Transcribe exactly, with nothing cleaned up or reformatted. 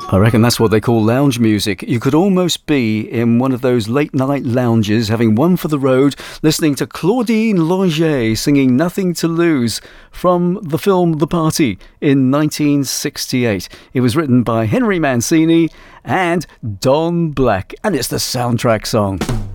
I reckon that's what they call lounge music. You could almost be in one of those late night lounges, having one for the road, listening to Claudine Longet singing Nothing to Lose from the film The Party in nineteen sixty-eight. It was written by Henry Mancini and Don Black, and it's the soundtrack song.